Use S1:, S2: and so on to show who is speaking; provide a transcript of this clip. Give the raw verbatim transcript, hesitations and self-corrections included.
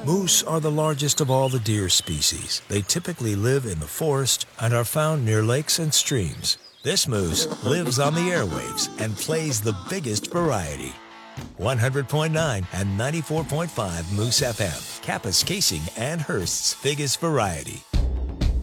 S1: Moose are the largest of all the deer species. They typically live in the forest and are found near lakes and streams. This moose lives on the airwaves and plays the biggest variety. one hundred point nine and ninety-four point five Moose F M, Kappes Casing and Hearst's biggest variety.